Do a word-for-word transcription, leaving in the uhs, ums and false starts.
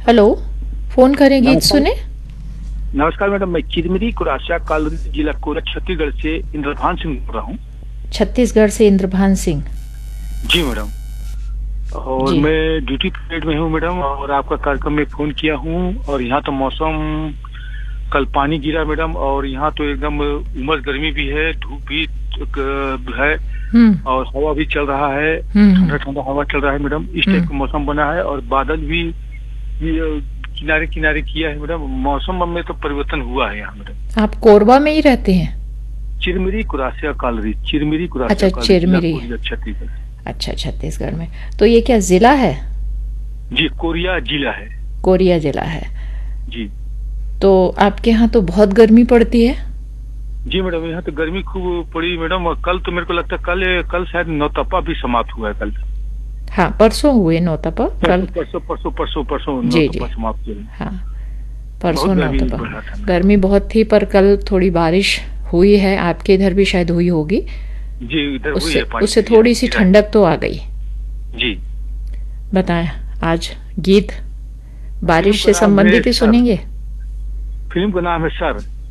Hello, phone करें गीत नमस्कार। सुने। नमस्कार मैडम, मैं चिरमिरी कुरासिया कालोनी जिला कोरबा छत्तीसगढ़ से इंद्रभान सिंह बोल रहा हूँ। छत्तीसगढ़ से इंद्रभान सिंह। जी मैडम। और जी। मैं ड्यूटी पीरियड में हूँ मैडम, और आपका कार्यक्रम में फोन किया हूँ। और यहाँ तो मौसम, कल पानी गिरा मैडम, और यहाँ तो एकदम उमस गर्मी भी है, धूप भी अ, है, हम्म और हवा भी चल रहा है, हम्म ठंडा हम्म, ठंडा हवा चल रहा है मैडम। इस टाइप हम्म। का मौसम बना है, और बादल भी ये किनारे किनारे किया है मैडम। मौसम में तो परिवर्तन हुआ है यहाँ मैडम। आप कोरबा में ही रहते हैं? चिरमिरी कुरासिया कालरी, चिरमिरी कुरासिया अच्छा, कालरी, जिला चिरमिरी। कोरिया छत्तीसगढ़। अच्छा, छत्तीसगढ़ में। तो ये क्या जिला है? जी, कोरिया जिला है। कोरिया जिला है। जी। तो आपके यहाँ तो बहुत गर्मी पड़ती है। जी मैडम, यहाँ तो गर्मी खूब पड़ी मैडम। और कल तो मेरे को लगता है कल कल शायद नौतपा भी समाप्त हुआ है कल। हाँ, परसों हुए नौतपा। कल। परसों परसों परसों परसों जी जी। नौतपा समाप्त हुआ है। हाँ, बहुत परसों गर्मी नौतपा। बढ़ रहा था मैडम। गर्मी बहुत थी, पर कल थोड़ी बारिश हुई है। आपके इधर भी शायद हुई होगी। जी, इधर हुई उससे है, पानी उससे गिरा थोड़ी सी गिरा है। ठंडक तो आ गई। जी। बताएं, आज गीत फिल्म बारिश का से नाम है संबंधित ही सर। सुनेंगे। फिल्म का नाम है सर।